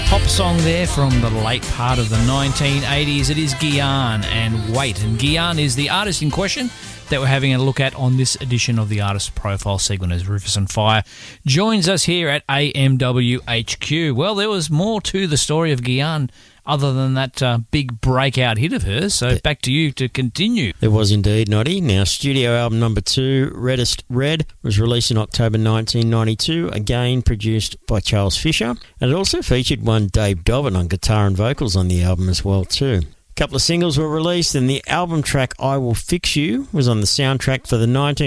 Pop song there from the late part of the 1980s. It is Gyan and Wait. And Gyan is the artist in question that we're having a look at on this edition of the Artist Profile segment as Rufus and Fire joins us here at AMWHQ. Well, there was more to the story of Gyan other than that big breakout hit of hers. So back to you to continue. There was indeed, Noddy. Now, studio album number 2, Reddest Red, was released in October 1992, again produced by Charles Fisher. And it also featured one Dave Dobbin on guitar and vocals on the album as well too. A couple of singles were released, and the album track I Will Fix You was on the soundtrack for the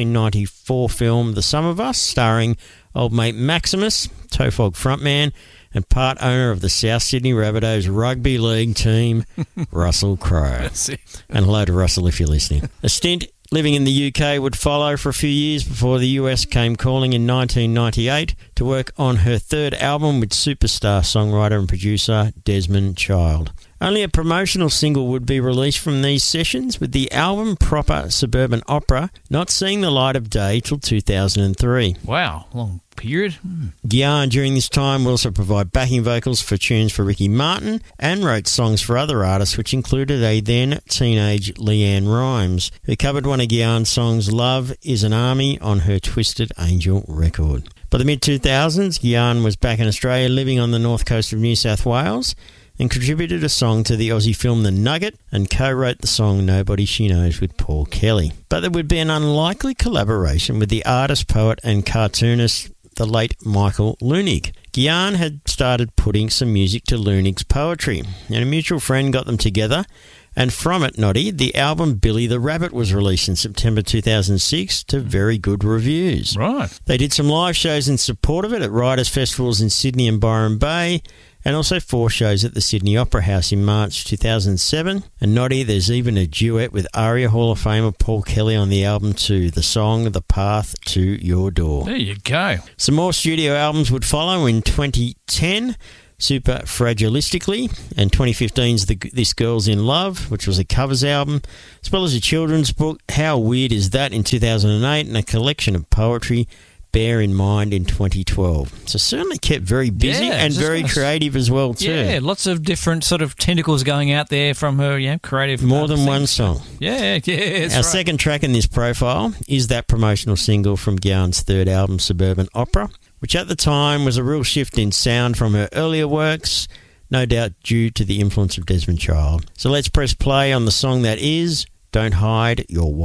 1994 film The Sum of Us, starring old mate Maximus, Tofog frontman, and part owner of the South Sydney Rabbitohs rugby league team, Russell Crowe. That's it. And hello to Russell if you're listening. A stint living in the UK would follow for a few years before the US came calling in 1998 to work on her third album with superstar songwriter and producer Desmond Child. Only a promotional single would be released from these sessions, with the album proper Suburban Opera not seeing the light of day till 2003. Wow, long period. Gyan during this time will also provide backing vocals for tunes for Ricky Martin and wrote songs for other artists, which included a then teenage Leanne Rimes, who covered one of Gyan's songs, Love is an Army, on her Twisted Angel record. By the mid-2000s, Gyan was back in Australia, living on the north coast of New South Wales, and contributed a song to the Aussie film The Nugget and co-wrote the song Nobody She Knows with Paul Kelly. But there would be an unlikely collaboration with the artist, poet and cartoonist, the late Michael Leunig. Gyan had started putting some music to Leunig's poetry, and a mutual friend got them together, and from it, Noddy, the album Billy the Rabbit was released in September 2006 to very good reviews. Right. They did some live shows in support of it at Writers' Festivals in Sydney and Byron Bay, and also 4 shows at the Sydney Opera House in March 2007. And Noddy, there's even a duet with ARIA Hall of Famer Paul Kelly on the album too, the song The Path to Your Door. There you go. Some more studio albums would follow in 2010, Super Fragilistically, and 2015's This Girl's in Love, which was a covers album, as well as a children's book, How Weird Is That, in 2008, and a collection of poetry, Bear in Mind, in 2012. So certainly kept very busy and very creative as well too. Yeah, lots of different sort of tentacles going out there from her, creative. More than one song. Yeah, that's Our right. second track in this profile is that promotional single from Gyan's third album, Suburban Opera, which at the time was a real shift in sound from her earlier works, no doubt due to the influence of Desmond Child. So let's press play on the song that is Don't Hide Your